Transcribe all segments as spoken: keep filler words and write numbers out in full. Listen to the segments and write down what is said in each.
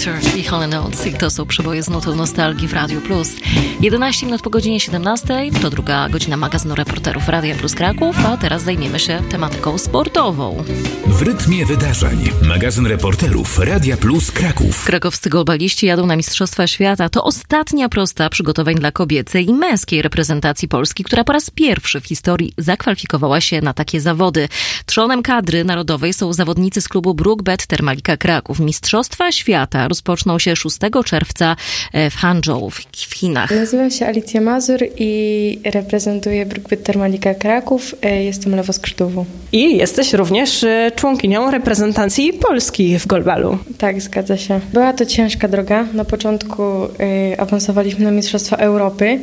Winter i Hall and Oates. I to są przeboje z nutą nostalgii w Radiu Plus. jedenaście minut po godzinie siedemnastej, to druga godzina magazynu reporterów Radia Plus Kraków, a teraz zajmiemy się tematyką sportową. W rytmie wydarzeń. Magazyn reporterów Radia Plus Kraków. Krakowscy golbaliści jadą na Mistrzostwa Świata. To ostatnia prosta przygotowań dla kobiecej i męskiej reprezentacji Polski, która po raz pierwszy w historii zakwalifikowała się na takie zawody. Trzonem kadry narodowej są zawodnicy z klubu Brookbet Termalika Kraków. Mistrzostwa Świata rozpoczną się szóstego czerwca w Hangzhou w Chinach. Nazywam się Alicja Mazur i reprezentuję Brookbet Termalika Kraków. Jestem lewoskrzydłową. I jesteś również członkinią reprezentacji Polski w golbalu. Tak, zgadza się. Była to ciężka droga. Na początku y, awansowaliśmy na Mistrzostwa Europy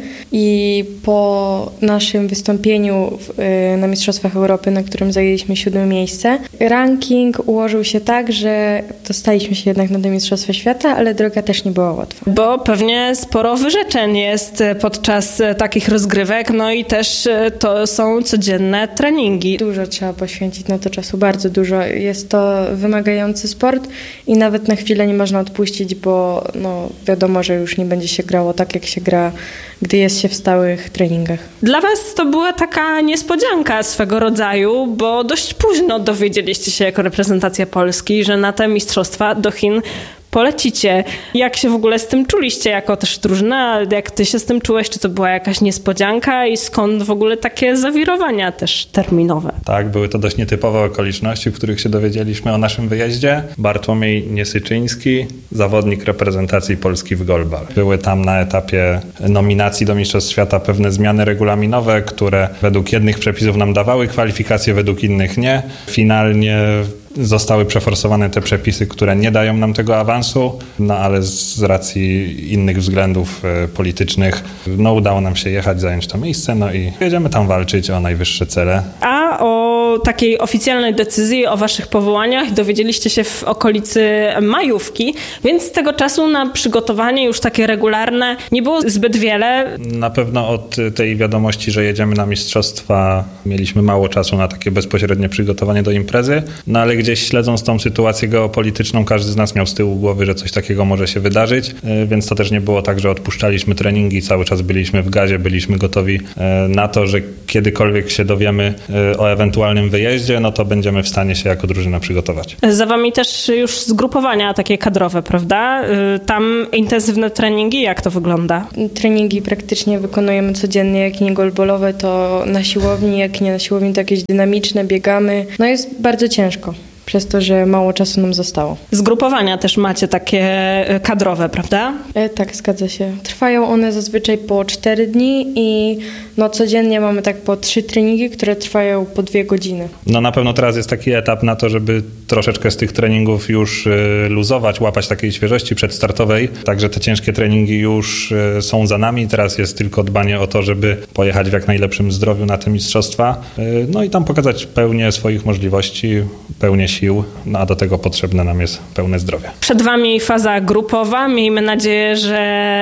i po naszym wystąpieniu w, y, na Mistrzostwach Europy, na którym zajęliśmy siódme miejsce, ranking ułożył się tak, że dostaliśmy się jednak na te Mistrzostwa Świata, ale droga też nie była łatwa. Bo pewnie sporo wyrzeczeń jest podczas takich rozgrywek, no i też to są codzienne treningi. Dużo trzeba poświęcić na to czasu, bardzo dużo. Jest to wymagający sport i nawet na chwilę nie można odpuścić, bo no, wiadomo, że już nie będzie się grało tak, jak się gra, gdy jest się w stałych treningach. Dla was to była taka niespodzianka swego rodzaju, bo dość późno dowiedzieliście się jako reprezentacja Polski, że na te mistrzostwa do Chin polecicie. Jak się w ogóle z tym czuliście jako też drużyna? Jak ty się z tym czułeś? Czy to była jakaś niespodzianka i skąd w ogóle takie zawirowania też terminowe? Tak, były to dość nietypowe okoliczności, w których się dowiedzieliśmy o naszym wyjeździe. Bartłomiej Niesyczyński, zawodnik reprezentacji Polski w golbal. Były tam na etapie nominacji do Mistrzostw Świata pewne zmiany regulaminowe, które według jednych przepisów nam dawały kwalifikacje, według innych nie. Finalnie zostały przeforsowane te przepisy, które nie dają nam tego awansu, no ale z racji innych względów e, politycznych no udało nam się jechać, zająć to miejsce, no i jedziemy tam walczyć o najwyższe cele. A o takiej oficjalnej decyzji o waszych powołaniach dowiedzieliście się w okolicy majówki, więc z tego czasu na przygotowanie już takie regularne nie było zbyt wiele. Na pewno od tej wiadomości, że jedziemy na mistrzostwa, mieliśmy mało czasu na takie bezpośrednie przygotowanie do imprezy, no ale gdzieś śledząc tą sytuację geopolityczną, każdy z nas miał z tyłu głowy, że coś takiego może się wydarzyć, więc to też nie było tak, że odpuszczaliśmy treningi, cały czas byliśmy w gazie, byliśmy gotowi na to, że kiedykolwiek się dowiemy o ewentualnym wyjeździe, no to będziemy w stanie się jako drużyna przygotować. Za wami też już zgrupowania takie kadrowe, prawda? Tam intensywne treningi, jak to wygląda? Treningi praktycznie wykonujemy codziennie, jak nie golbolowe, to na siłowni, jak nie na siłowni, to jakieś dynamiczne, biegamy. No jest bardzo ciężko, przez to, że mało czasu nam zostało. Zgrupowania też macie takie kadrowe, prawda? E, tak, zgadza się. Trwają one zazwyczaj po cztery dni i no, codziennie mamy tak po trzy treningi, które trwają po dwie godziny. No na pewno teraz jest taki etap na to, żeby troszeczkę z tych treningów już y, luzować, łapać takiej świeżości przedstartowej. Także te ciężkie treningi już y, są za nami. Teraz jest tylko dbanie o to, żeby pojechać w jak najlepszym zdrowiu na te mistrzostwa. Y, no i tam pokazać pełnię swoich możliwości, pełnię sił, no a do tego potrzebne nam jest pełne zdrowie. Przed wami faza grupowa. Miejmy nadzieję, że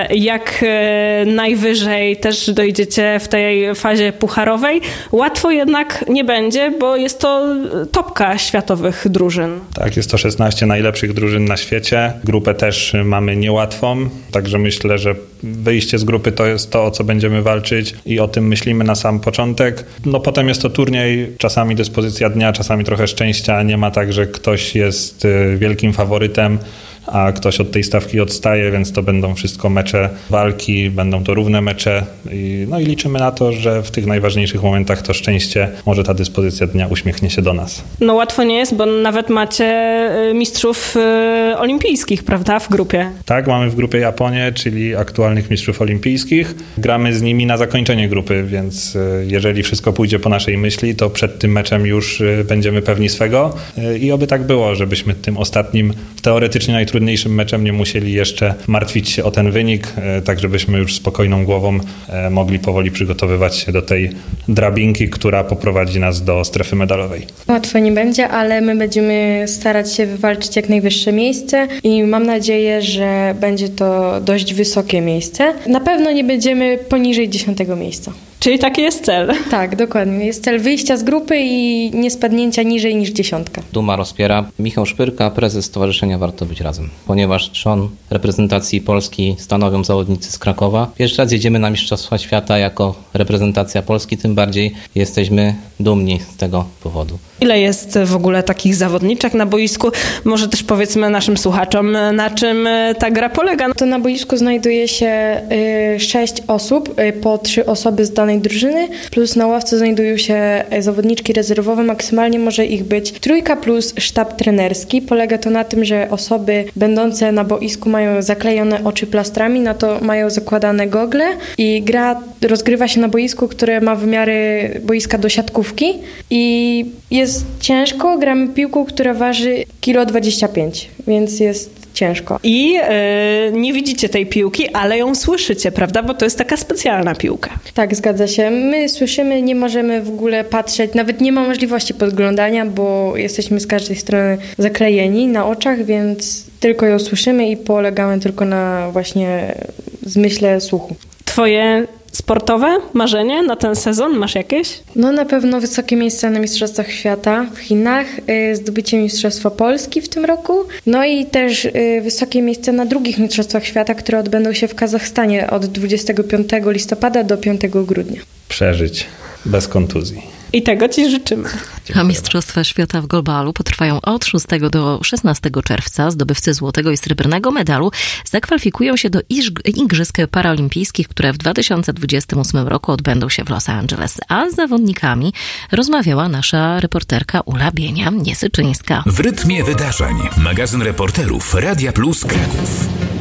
jak najwyżej też dojdziecie w tej fazie pucharowej. Łatwo jednak nie będzie, bo jest to topka światowych drużyn. Tak, jest to szesnaście najlepszych drużyn na świecie. Grupę też mamy niełatwą, także myślę, że wyjście z grupy to jest to, o co będziemy walczyć i o tym myślimy na sam początek. No potem jest to turniej, czasami dyspozycja dnia, czasami trochę szczęścia. Nie ma tak, że ktoś jest wielkim faworytem, a ktoś od tej stawki odstaje, więc to będą wszystko mecze walki, będą to równe mecze. I, no i liczymy na to, że w tych najważniejszych momentach to szczęście, może ta dyspozycja dnia uśmiechnie się do nas. No łatwo nie jest, bo nawet macie mistrzów olimpijskich, prawda, w grupie? Tak, mamy w grupie Japonię, czyli aktualnych mistrzów olimpijskich. Gramy z nimi na zakończenie grupy, więc jeżeli wszystko pójdzie po naszej myśli, to przed tym meczem już będziemy pewni swego i oby tak było, żebyśmy tym ostatnim, teoretycznie najtrudniejszym trudniejszym meczem nie musieli jeszcze martwić się o ten wynik, tak żebyśmy już spokojną głową mogli powoli przygotowywać się do tej drabinki, która poprowadzi nas do strefy medalowej. Łatwo nie będzie, ale my będziemy starać się wywalczyć jak najwyższe miejsce i mam nadzieję, że będzie to dość wysokie miejsce. Na pewno nie będziemy poniżej dziesiątego miejsca. Czyli taki jest cel. Tak, dokładnie. Jest cel wyjścia z grupy i nie spadnięcia niżej niż dziesiątka. Duma rozpiera Michał Szpyrka, prezes Stowarzyszenia Warto Być Razem. Ponieważ trzon reprezentacji Polski stanowią zawodnicy z Krakowa, pierwszy raz jedziemy na Mistrzostwa Świata jako reprezentacja Polski, tym bardziej jesteśmy dumni z tego powodu. Ile jest w ogóle takich zawodniczek na boisku? Może też powiedzmy naszym słuchaczom, na czym ta gra polega? To na boisku znajduje się y, sześć osób, y, po trzy osoby z danej drużyny, plus na ławce znajdują się zawodniczki rezerwowe, maksymalnie może ich być trójka plus sztab trenerski. Polega to na tym, że osoby będące na boisku mają zaklejone oczy plastrami, na to mają zakładane gogle i gra rozgrywa się na boisku, które ma wymiary boiska do siatkówki i jest ciężko, gramy piłką, która waży kilo dwadzieścia pięć, więc jest ciężko. I yy, nie widzicie tej piłki, ale ją słyszycie, prawda? Bo to jest taka specjalna piłka. Tak, zgadza się. My słyszymy, nie możemy w ogóle patrzeć, nawet nie ma możliwości podglądania, bo jesteśmy z każdej strony zaklejeni na oczach, więc tylko ją słyszymy i polegamy tylko na właśnie zmyśle słuchu. Twoje sportowe marzenie na ten sezon masz jakieś? No na pewno wysokie miejsca na Mistrzostwach Świata w Chinach, y, zdobycie Mistrzostwa Polski w tym roku, no i też y, wysokie miejsce na drugich Mistrzostwach Świata, które odbędą się w Kazachstanie od dwudziestego piątego listopada do piątego grudnia. Przeżyć bez kontuzji. I tego Ci życzymy. A Mistrzostwa Świata w golbalu potrwają od szóstego do szesnastego czerwca. Zdobywcy złotego i srebrnego medalu zakwalifikują się do Igrzysk Paraolimpijskich, które w dwa tysiące dwudziestym ósmym roku odbędą się w Los Angeles. A z zawodnikami rozmawiała nasza reporterka Ula Bienia-Niesyczyńska. W rytmie wydarzeń. Magazyn reporterów Radia Plus Kraków.